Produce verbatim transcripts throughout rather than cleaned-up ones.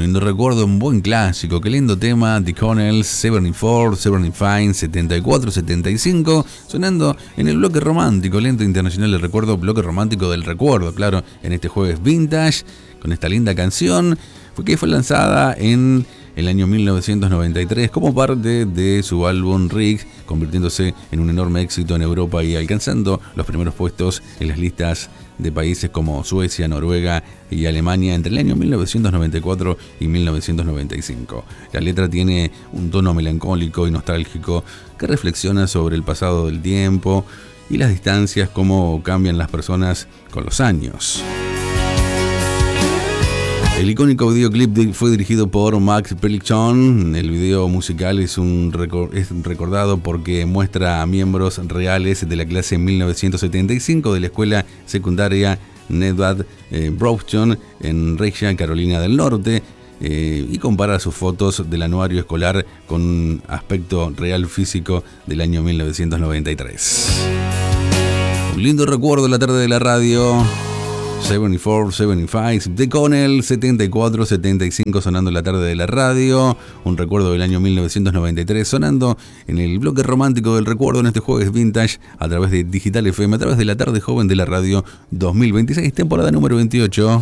lindo recuerdo, un buen clásico, qué lindo tema, The Connells, setenta y cuatro, setenta y cinco, setenta y cuatro, setenta y cinco, sonando en el bloque romántico, lento internacional del recuerdo, bloque romántico del recuerdo, claro, en este jueves vintage, con esta linda canción, que fue lanzada en el año mil novecientos noventa y tres como parte de su álbum Rig, convirtiéndose en un enorme éxito en Europa y alcanzando los primeros puestos en las listas de países como Suecia, Noruega y Alemania entre el año mil novecientos noventa y cuatro y mil novecientos noventa y cinco. La letra tiene un tono melancólico y nostálgico que reflexiona sobre el pasado del tiempo y las distancias, cómo cambian las personas con los años. El icónico videoclip fue dirigido por Max Pellichon. El video musical es, un recor- es recordado porque muestra a miembros reales de la clase mil novecientos setenta y cinco de la escuela secundaria Nedvad eh, Broughton en Regia, Carolina del Norte, eh, y compara sus fotos del anuario escolar con un aspecto real físico del año mil novecientos noventa y tres. Un lindo recuerdo de la tarde de la radio. setenta y cuatro, setenta y cinco, The Connells, setenta y cuatro, setenta y cinco sonando en la tarde de la radio, un recuerdo del año mil novecientos noventa y tres sonando en el bloque romántico del recuerdo en este jueves vintage a través de Digital F M, a través de la tarde joven de la radio dos mil veintiséis, temporada número veintiocho.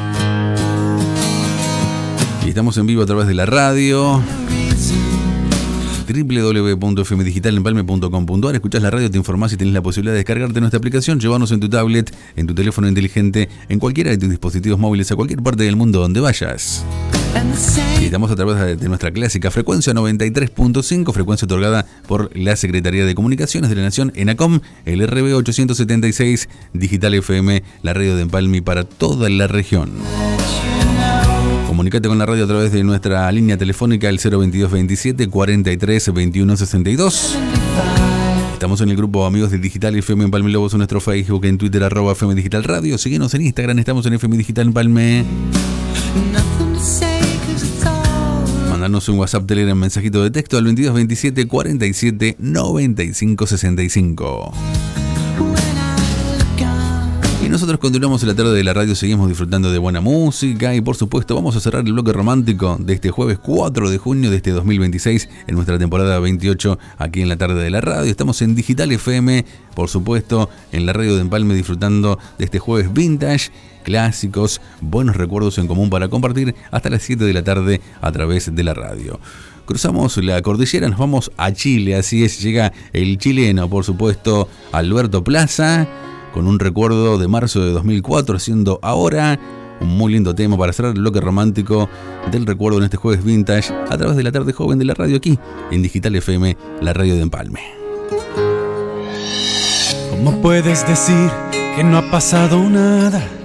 Y estamos en vivo a través de la radio doble u doble u doble u punto f m digital empalme punto com punto a r. Escuchás la radio, te informás y tenés la posibilidad de descargarte nuestra aplicación, llevarnos en tu tablet, en tu teléfono inteligente, en cualquiera de tus dispositivos móviles, a cualquier parte del mundo donde vayas. Y estamos a través de nuestra clásica frecuencia noventa y tres punto cinco, frecuencia otorgada por la Secretaría de Comunicaciones de la Nación, ENACOM, el R B ochocientos setenta y seis, Digital F M, la radio de Empalme para toda la región. Comunicate con la radio a través de nuestra línea telefónica, el cero veintidós veintisiete cuarenta y tres veintiuno sesenta y dos. Estamos en el grupo Amigos de Digital F M Empalme Lobos, en nuestro Facebook, en Twitter, arroba F M Digital Radio. Síguenos en Instagram, estamos en F M Digital Empalme. Mandanos un WhatsApp, Telegram, mensajito de texto al veintidós veintisiete cuarenta y siete noventa y cinco sesenta y cinco. Y nosotros continuamos en la tarde de la radio, seguimos disfrutando de buena música y por supuesto vamos a cerrar el bloque romántico de este jueves cuatro de junio de este dos mil veintiséis en nuestra temporada veintiocho aquí en la tarde de la radio. Estamos en Digital F M, por supuesto, en la radio de Empalme, disfrutando de este jueves vintage, clásicos, buenos recuerdos en común para compartir hasta las siete de la tarde a través de la radio. Cruzamos la cordillera, nos vamos a Chile, así es, llega el chileno, por supuesto, Alberto Plaza, con un recuerdo de marzo de dos mil cuatro, haciendo ahora un muy lindo tema para cerrar el bloque romántico del recuerdo en este jueves vintage a través de la tarde joven de la radio aquí en Digital F M, la radio de Empalme. ¿Cómo puedes decir que no ha pasado nada?